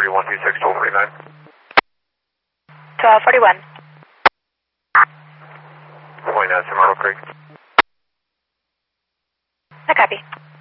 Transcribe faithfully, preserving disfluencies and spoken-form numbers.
thirty-one two six, twelve forty-nine. twelve forty-one. twenty-nine, Myrtle Creek. I copy.